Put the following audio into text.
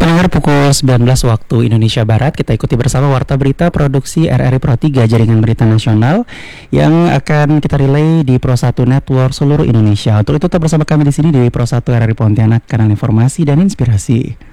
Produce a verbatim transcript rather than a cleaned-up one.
Pendengar pukul sembilan belas waktu Indonesia Barat, kita ikuti bersama Warta Berita Produksi R R I Pro tiga Jaringan Berita Nasional yang akan kita relay di Pro satu Network seluruh Indonesia. Untuk itu tetap bersama kami di sini di Pro satu R R I Pontianak, kanal informasi dan inspirasi.